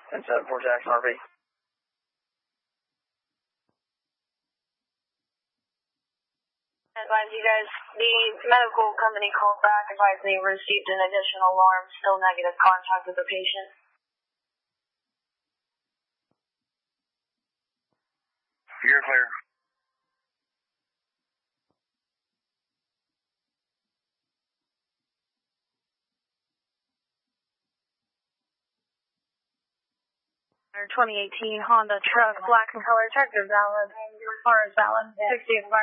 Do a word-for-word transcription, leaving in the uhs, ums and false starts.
ten seven four Jackson R V. Advise you guys, the medical company called back, advised they received an additional alarm, still negative contact with the patient. You're clear. twenty eighteen Honda truck, black in color, check is valid. R is valid. sixty